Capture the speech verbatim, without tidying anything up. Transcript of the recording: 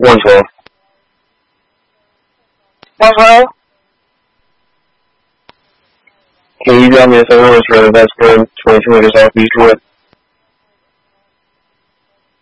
one twelve. one twelve? Can you drop me a seven hundred for the best friend, twenty-two hundred South Beachwood?